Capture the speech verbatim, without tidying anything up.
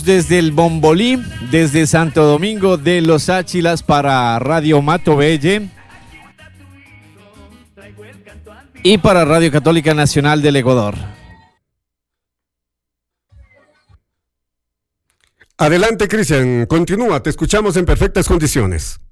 Desde el Bombolí, desde Santo Domingo de los Áchilas para Radio Matovelle y para Radio Católica Nacional del Ecuador. Adelante, Cristian, continúa, te escuchamos en perfectas condiciones.